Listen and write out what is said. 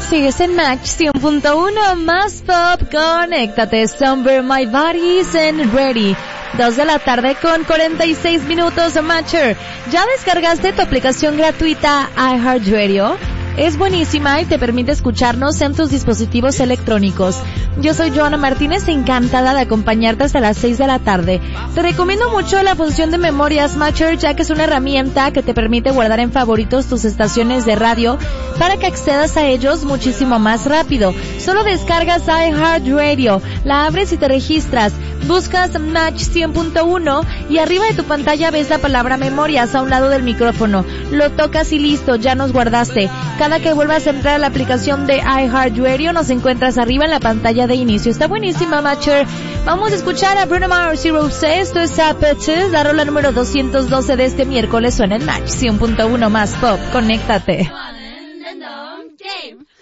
Sigues en Match 100.1 más pop, conéctate, Somewhere My Body's and Ready. 2 de la tarde con 46 minutos, Matcher. ¿Ya descargaste tu aplicación gratuita iHeartRadio? Es buenísima y te permite escucharnos en tus dispositivos electrónicos. Yo soy Joana Martínez, encantada de acompañarte hasta las 6 de la tarde. Te recomiendo mucho la función de memorias Matcher, ya que es una herramienta que te permite guardar en favoritos tus estaciones de radio para que accedas a ellos muchísimo más rápido. Solo descargas iHeartRadio, la abres y te registras. Buscas Match 100.1 y arriba de tu pantalla ves la palabra memorias a un lado del micrófono. Lo tocas y listo, ya nos guardaste. Cada que vuelvas a entrar a la aplicación de iHeartRadio nos encuentras arriba en la pantalla de inicio. Está buenísima, Matcher. Vamos a escuchar a Bruno Mars y Rosé. Esto es Apeches, la rola número 212 de este miércoles. Suena en Match 100.1 más pop. Conéctate.